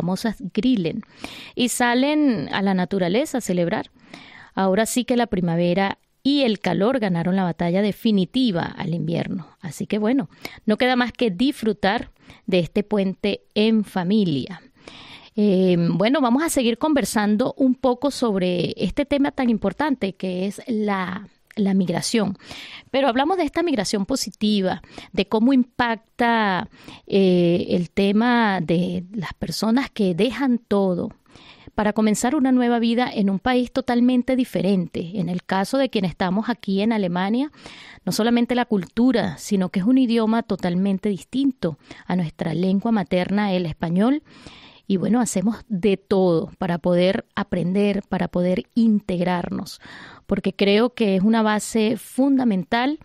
famosas Grillen, y salen a la naturaleza a celebrar. Ahora sí que la primavera y el calor ganaron la batalla definitiva al invierno. Así que bueno, no queda más que disfrutar de este puente en familia. Bueno, vamos a seguir conversando un poco sobre este tema tan importante que es la migración. Pero hablamos de esta migración positiva, de cómo impacta el tema de las personas que dejan todo para comenzar una nueva vida en un país totalmente diferente. En el caso de quienes estamos aquí en Alemania, no solamente la cultura, sino que es un idioma totalmente distinto a nuestra lengua materna, el español. Y bueno, hacemos de todo para poder aprender, para poder integrarnos, porque creo que es una base fundamental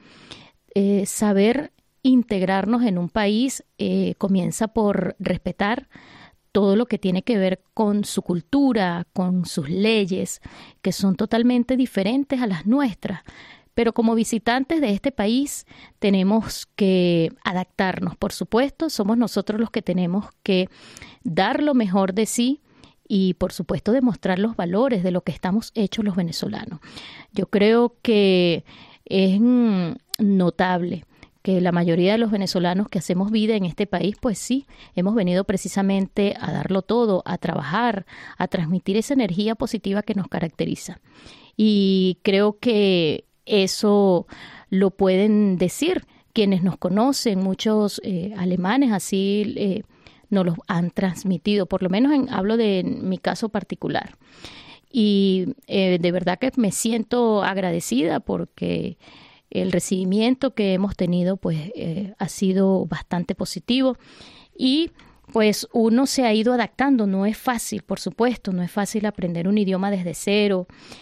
saber integrarnos en un país. Comienza por respetar todo lo que tiene que ver con su cultura, con sus leyes, que son totalmente diferentes a las nuestras. Pero como visitantes de este país tenemos que adaptarnos, por supuesto, somos nosotros los que tenemos que dar lo mejor de sí y, por supuesto, demostrar los valores de lo que estamos hechos los venezolanos. Yo creo que es notable que la mayoría de los venezolanos que hacemos vida en este país, pues sí, hemos venido precisamente a darlo todo, a trabajar, a transmitir esa energía positiva que nos caracteriza. Y creo que eso lo pueden decir quienes nos conocen, muchos alemanes así nos lo han transmitido, por lo menos hablo de mi caso particular. Y de verdad que me siento agradecida porque el recibimiento que hemos tenido pues ha sido bastante positivo y pues uno se ha ido adaptando. No es fácil, por supuesto, no es fácil aprender un idioma desde cero,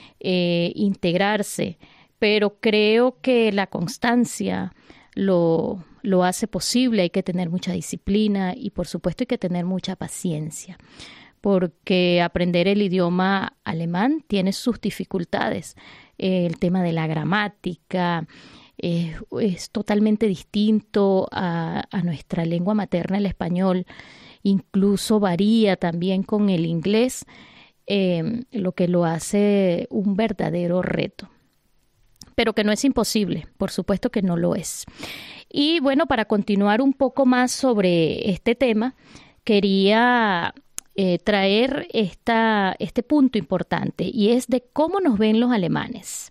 integrarse, pero creo que la constancia lo hace posible. Hay que tener mucha disciplina y por supuesto hay que tener mucha paciencia, porque aprender el idioma alemán tiene sus dificultades. El tema de la gramática es totalmente distinto a nuestra lengua materna, el español. Incluso varía también con el inglés, lo que lo hace un verdadero reto. Pero que no es imposible, por supuesto que no lo es. Y bueno, para continuar un poco más sobre este tema, quería traer este punto importante, y es de cómo nos ven los alemanes.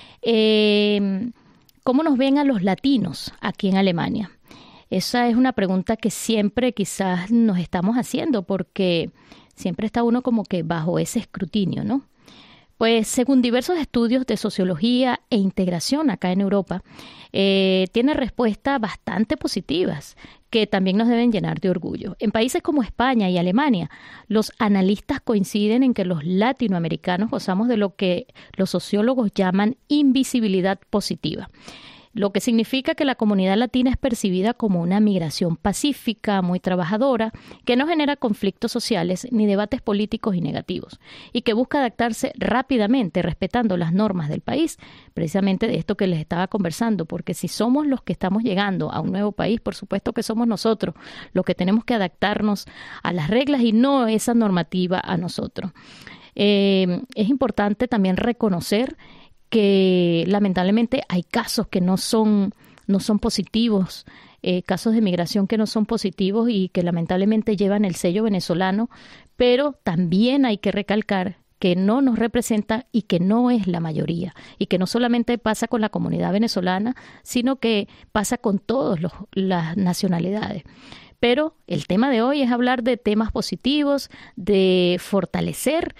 ¿Cómo nos ven a los latinos aquí en Alemania? Esa es una pregunta que siempre quizás nos estamos haciendo, porque siempre está uno como que bajo ese escrutinio, ¿no? Pues según diversos estudios de sociología e integración acá en Europa, tiene respuestas bastante positivas que también nos deben llenar de orgullo. En países como España y Alemania, los analistas coinciden en que los latinoamericanos gozamos de lo que los sociólogos llaman invisibilidad positiva, lo que significa que la comunidad latina es percibida como una migración pacífica, muy trabajadora, que no genera conflictos sociales ni debates políticos y negativos, y que busca adaptarse rápidamente, respetando las normas del país, precisamente de esto que les estaba conversando, porque si somos los que estamos llegando a un nuevo país, por supuesto que somos nosotros los que tenemos que adaptarnos a las reglas y no esa normativa a nosotros. Es importante también reconocer que lamentablemente hay casos que no son positivos, casos de migración que no son positivos y que lamentablemente llevan el sello venezolano, pero también hay que recalcar que no nos representa y que no es la mayoría, y que no solamente pasa con la comunidad venezolana, sino que pasa con todas las nacionalidades. Pero el tema de hoy es hablar de temas positivos, de fortalecer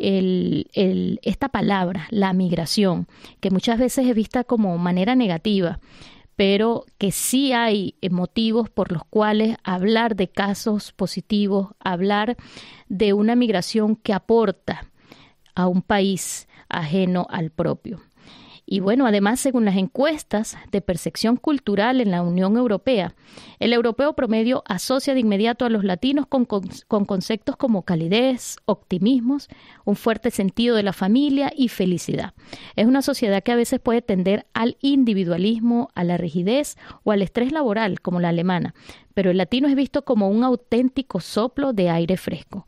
esta palabra, la migración, que muchas veces es vista como manera negativa, pero que sí hay motivos por los cuales hablar de casos positivos, hablar de una migración que aporta a un país ajeno al propio. Y bueno, además, según las encuestas de percepción cultural en la Unión Europea, el europeo promedio asocia de inmediato a los latinos con conceptos como calidez, optimismos, un fuerte sentido de la familia y felicidad. Es una sociedad que a veces puede tender al individualismo, a la rigidez o al estrés laboral, como la alemana, pero el latino es visto como un auténtico soplo de aire fresco.